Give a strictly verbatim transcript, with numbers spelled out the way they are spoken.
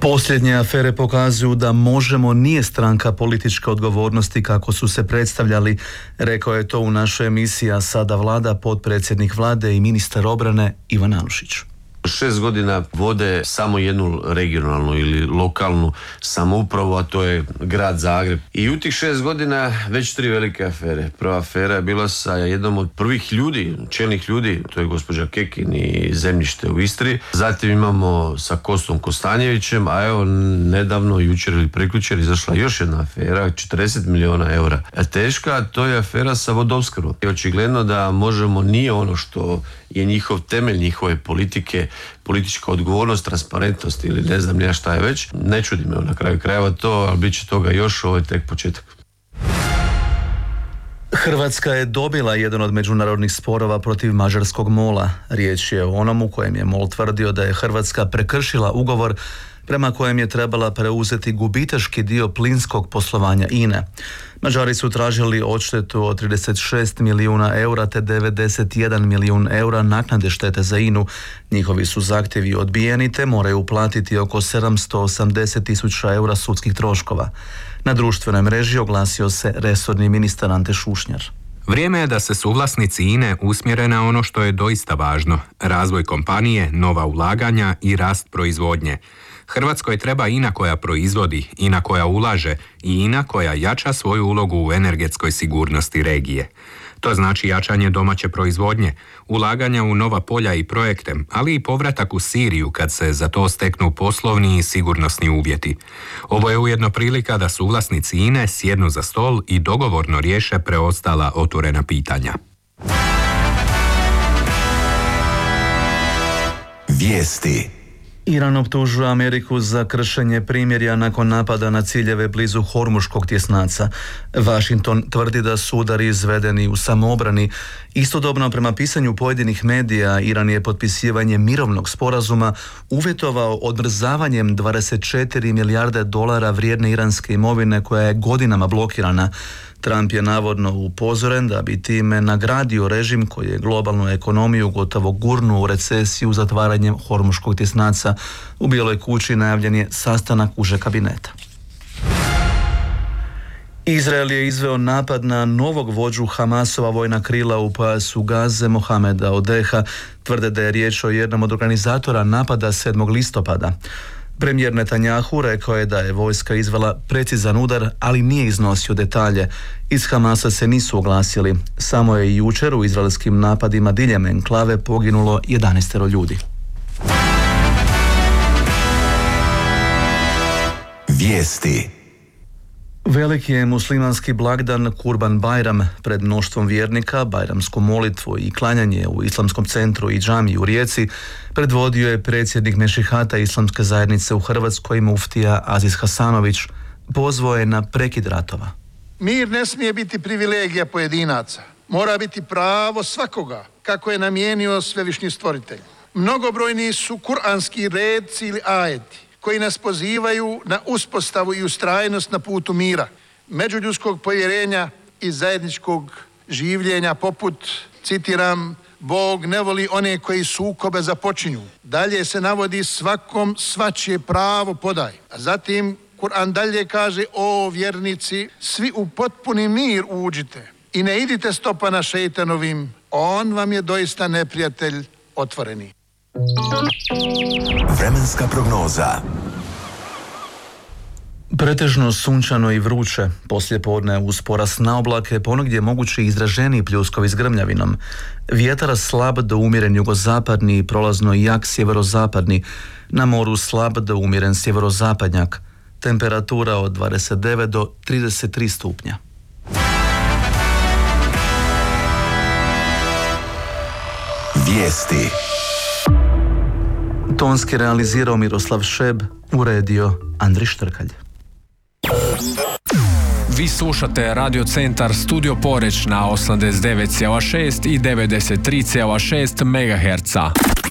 Posljednje afere pokazuju da Možemo nije stranka političke odgovornosti kako su se predstavljali. Rekao je to u našoj emisiji A sada vlada potpredsjednik vlade i ministar obrane Ivan Anušić. Šest godina vode samo jednu regionalnu ili lokalnu samoupravu, a to je grad Zagreb. I u tih šest godina već tri velike afere. Prva afera je bila sa jednom od prvih ljudi, čelnih ljudi, to je gospođa Kekin i zemljište u Istri. Zatim imamo sa Kostom Kostanjevićem, a evo nedavno, jučer ili prekjučer, izašla još jedna afera, četrdeset milijuna eura. A teška, to je afera sa vodoopskrbom. I očigledno da Možemo nije ono što je njihov temelj njihove politike, politička odgovornost, transparentnost ili ne znam ja šta je već. Ne čudi me na kraju krajeva to, ali bit će toga još, ovo je tek početak. Hrvatska je dobila jedan od međunarodnih sporova protiv mađarskog MOL-a. Riječ je o onom u kojem je MOL tvrdio da je Hrvatska prekršila ugovor prema kojem je trebala preuzeti gubitaški dio plinskog poslovanja I N E. Mađari su tražili odštetu od trideset šest milijuna eura te devedeset jedan milijun eura naknade štete za I N U. Njihovi su zahtjevi odbijeni te moraju uplatiti oko sedamsto osamdeset tisuća eura sudskih troškova. Na društvenoj mreži oglasio se resorni ministar Ante Šušnjar. Vrijeme je da se suvlasnici I N E usmjere na ono što je doista važno. Razvoj kompanije, nova ulaganja i rast proizvodnje. Hrvatskoj treba I N A koja proizvodi, I N A koja ulaže i I N A koja jača svoju ulogu u energetskoj sigurnosti regije. To znači jačanje domaće proizvodnje, ulaganja u nova polja i projekte, ali i povratak u Siriju kad se za to steknu poslovni i sigurnosni uvjeti. Ovo je ujedno prilika da suvlasnici I N E sjednu za stol i dogovorno riješe preostala otvorena pitanja. Vijesti. Iran optužuje Ameriku za kršenje primirja nakon napada na ciljeve blizu Hormuškog tjesnaca. Washington tvrdi da su udari izvedeni u samoobrani. Istodobno, prema pisanju pojedinih medija, Iran je potpisivanje mirovnog sporazuma uvjetovao odmrzavanjem dvadeset četiri milijarde dolara vrijedne iranske imovine koja je godinama blokirana. Trump je navodno upozoren da bi time nagradio režim koji je globalnu ekonomiju gotovo gurnuo u recesiju zatvaranjem Hormuškog tjesnaca. U Bijeloj kući najavljen je sastanak užeg kabineta. Izrael je izveo napad na novog vođu Hamasova vojna krila u pojasu Gaze, Mohameda Odeha. Tvrde da je riječ o jednom od organizatora napada sedmog listopada. Premijer Netanjahu rekao je da je vojska izvela precizan udar, ali nije iznosio detalje. Iz Hamasa se nisu oglasili. Samo je i jučer u izraelskim napadima diljem enklave poginulo jedanaest ljudi. Vijesti. Veliki je muslimanski blagdan Kurban Bajram. Pred mnoštvom vjernika bajramsku molitvu i klanjanje u islamskom centru i džamiji u Rijeci predvodio je predsjednik Mešihata Islamske zajednice u Hrvatskoj muftija Aziz Hasanović. Pozvao je na prekid ratova. Mir ne smije biti privilegija pojedinaca. Mora biti pravo svakoga, kako je namijenio svevišnji stvoritelj. Mnogobrojni su kuranski redci ili ajeti koji nas pozivaju na uspostavu i ustrajnost na putu mira, međuljudskog povjerenja i zajedničkog življenja poput, citiram, Bog ne voli one koji sukobe započinju. Dalje se navodi svakom svačije pravo podaj. A zatim Kur'an dalje kaže: o vjernici, svi u potpuni mir uđite i ne idite stopama šejtanovim, on vam je doista neprijatelj otvoreni. Vremenska prognoza. Pretežno sunčano i vruće, poslijepodne uz porast na oblake, ponegdje mogući izraženiji pljuskovi s grmljavinom. Vjetar slab do umjeren jugozapadni, prolazno jak sjeverozapadni, na moru slab do umjeren sjeverozapadnjak. Temperatura od dvadeset devet do trideset tri stupnja. Vijesti. Tonski realizirao Miroslav Šeb, uredio Andri Štrkalj. Vi slušate Radio Centar Studio Poreć na osamdeset devet zarez šest i devedeset tri zarez šest megaherca.